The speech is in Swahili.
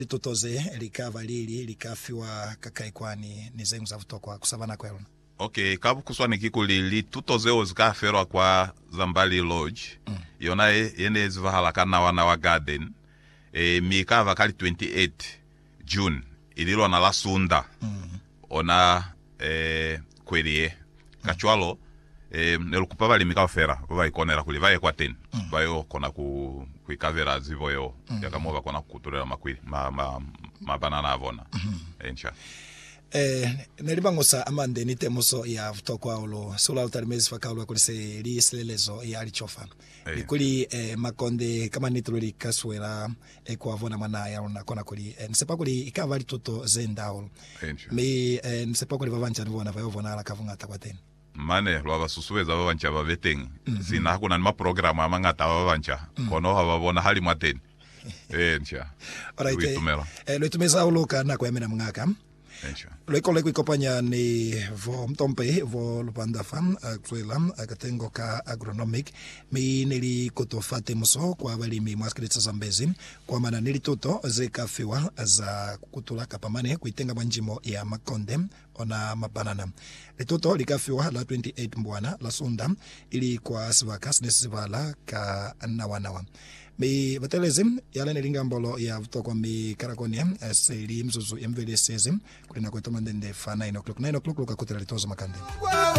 litotoze likava lili likafiwa kakaikwani ni zengu za vutokwa kusavana kwelona. Okay, kabu kuswani kikuli litutoze ozikaferwa kwa Zambali Lodge. Yona yene zivahalaka na wana wa garden. Mikava kali 28 June. Ililo na la sunda. Ona kwerie. Kachualo nelukupava limika ofera. Uva ikonera kuli. Vaye kwa 10. Vayo kona kuikavera zivoyo. Yakamova kona kukuturela makwili. Mabanana avona. Encha. Nelibangosa amande nitemuso ya vutokwa ulo. Sula utarimezi fakaulu kulise li silelezo ya alichofa. Kuli makonde kama nitulili kaswela kwa vona mana ya unakona kuli. Nisepa kuli ikava litoto zenda ulo. Nisepa kuli vavancha nivona vayo vona ala kavunga takwateni. Mane lwa susuweza vavancha vavetengi. Zina hakuna nima programa amangata vavancha. Kono havavona hali mwateni. Encha. Luitumeza ulo kana kwa emena mngaka. Leko ikopanya ni vo mtompe vo lupanda fan actuela akatengo ka agronomic mi nili kutofate muso kwa balimi mwaskilitsa Zambezi kwa maana nili toto zekafiwa za kutula kapamane kuitenga manjimo ya makonde ona mabanana litoto likafiwa la 28 mbwana la sunda ili kwa sivakas nesivala ka nawanawa mi batelezim yale nelingambolo ya vutokwa mi karakonia seli mzuzu emvele sezim kulina kwetoma ndende fa 9 o'clock luka kutela litozo makande.